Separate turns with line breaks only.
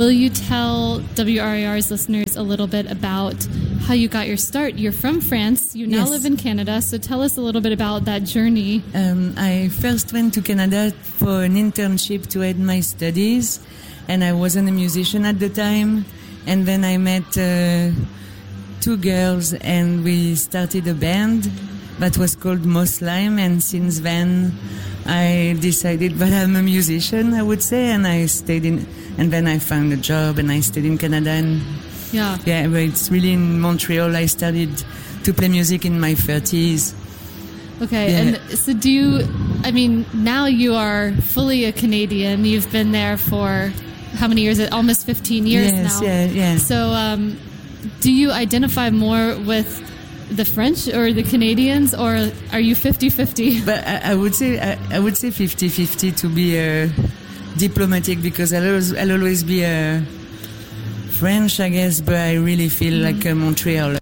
Will you tell WRIR's listeners a little bit about how you got your start? You're from France. You now live in Canada. So tell us a little bit about that journey.
I first went to Canada for an internship to aid my studies. And I wasn't a musician at the time. And then I met 2 girls and we started a band that was called Moslime. And since then, I decided that I'm a musician, I would say. And I stayed in, and then I found a job and I stayed in Canada. And yeah, but it's really in Montreal. I started to play music in my 30s.
Okay, and so now you are fully a Canadian. You've been there for how many years? Almost 15 years now.
Yeah.
So do you identify more with the French or the Canadians, or are you 50-50?
But I would say 50-50 to be diplomatic, because I'll always be French, I guess, but I really feel like Montreal.